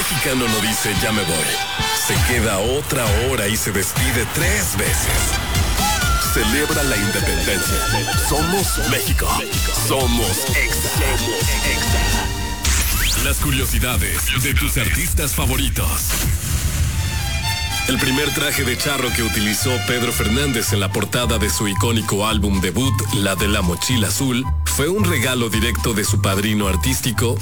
mexicano no dice ya me voy. Se queda otra hora y se despide 3 veces. Celebra la independencia. Somos México. Somos Exa. Las curiosidades de tus artistas favoritos. El primer traje de charro que utilizó Pedro Fernández en la portada de su icónico álbum debut, La de la Mochila Azul, fue un regalo directo de su padrino artístico,